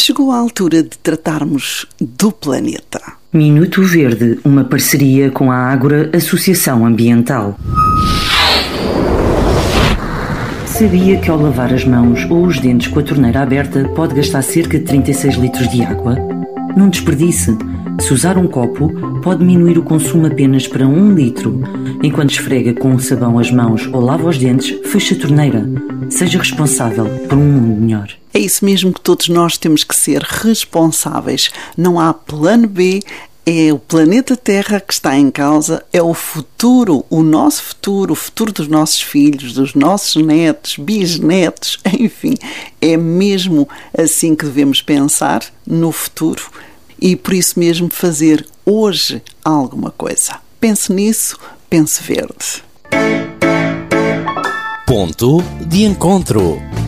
Chegou a altura de tratarmos do planeta. Minuto Verde, uma parceria com a Ágora Associação Ambiental. Sabia que ao lavar as mãos ou os dentes com a torneira aberta pode gastar cerca de 36 litros de água? Não desperdice. Se usar um copo, pode diminuir o consumo apenas para 1 litro. Enquanto esfrega com o sabão as mãos ou lava os dentes, feche a torneira. Seja responsável por um mundo melhor. É isso mesmo que todos nós temos que ser responsáveis. Não há plano B. É o planeta Terra que está em causa, é o futuro, o nosso futuro, o futuro dos nossos filhos, dos nossos netos, bisnetos, enfim. É mesmo assim que devemos pensar no futuro e por isso mesmo fazer hoje alguma coisa. Pense nisso, pense verde. Ponto de encontro.